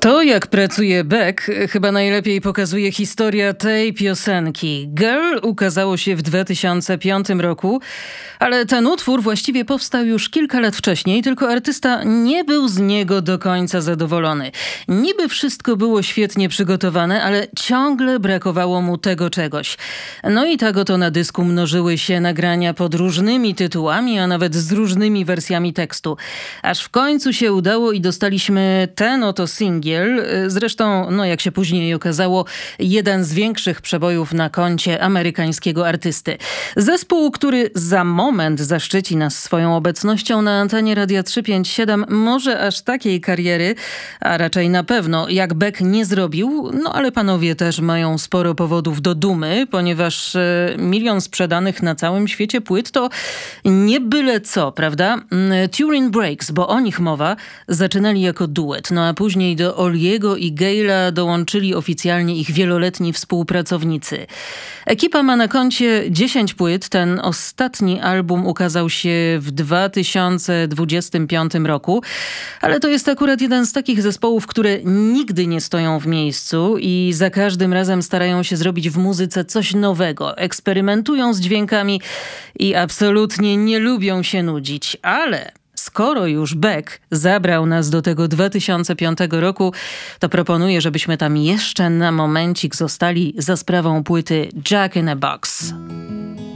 To, jak pracuje Beck, chyba najlepiej pokazuje historia tej piosenki. Girl ukazało się w 2005 roku, ale ten utwór właściwie powstał już kilka lat wcześniej, tylko artysta nie był z niego do końca zadowolony. Niby wszystko było świetnie przygotowane, ale ciągle brakowało mu tego czegoś. No i tak oto na dysku mnożyły się nagrania pod różnymi tytułami, a nawet z różnymi wersjami tekstu. Aż w końcu się udało i dostaliśmy ten oto singiel. Zresztą, jak się później okazało, jeden z większych przebojów na koncie amerykańskiego artysty. Zespół, który za moment zaszczyci nas swoją obecnością na antenie Radia 357, może aż takiej kariery, a raczej na pewno, jak Beck nie zrobił, ale panowie też mają sporo powodów do dumy, ponieważ 1 milion sprzedanych na całym świecie płyt to nie byle co, prawda? Turin Breaks, bo o nich mowa, zaczynali jako duet, a później do Oliego i Gale'a dołączyli oficjalnie ich wieloletni współpracownicy. Ekipa ma na koncie 10 płyt. Ten ostatni album ukazał się w 2025 roku, ale to jest akurat jeden z takich zespołów, które nigdy nie stoją w miejscu i za każdym razem starają się zrobić w muzyce coś nowego. Eksperymentują z dźwiękami i absolutnie nie lubią się nudzić, ale skoro już Beck zabrał nas do tego 2005 roku, to proponuję, żebyśmy tam jeszcze na momencik zostali za sprawą płyty Jack in a Box.